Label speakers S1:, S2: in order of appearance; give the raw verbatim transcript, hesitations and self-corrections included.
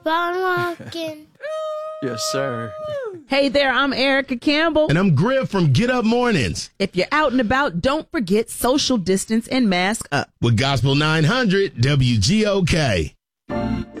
S1: Barn walking.
S2: Yes, sir.
S3: Hey there, I'm Erica Campbell.
S4: And I'm Griff from Get Up Mornings.
S3: If you're out and about, don't forget social distance and mask up.
S4: With Gospel nine hundred W G O K.